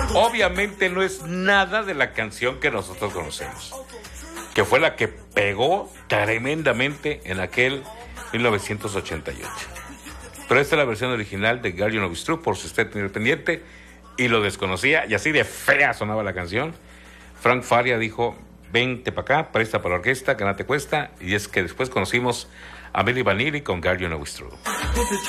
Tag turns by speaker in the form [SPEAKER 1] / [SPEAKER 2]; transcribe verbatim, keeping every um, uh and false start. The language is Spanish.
[SPEAKER 1] Obviamente no es nada de la canción que nosotros conocemos, que fue la que pegó tremendamente en aquel mil novecientos ochenta y ocho. Pero esta es la versión original de Guardian of His Truth, por si usted tiene pendiente y lo desconocía, y así de fea sonaba la canción. Frank Faria dijo: vente para acá, presta para la orquesta, que nada te cuesta. Y es que después conocimos a Milli Vanilli con Guardian of His Truth.